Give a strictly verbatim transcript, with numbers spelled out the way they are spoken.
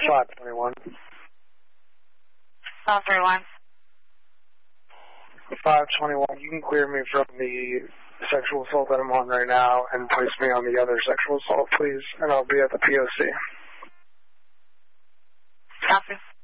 five twenty-one. five thirty-one. five twenty-one, you can clear me from the sexual assault that I'm on right now and place me on the other sexual assault, please, and I'll be at the P O C. Copy.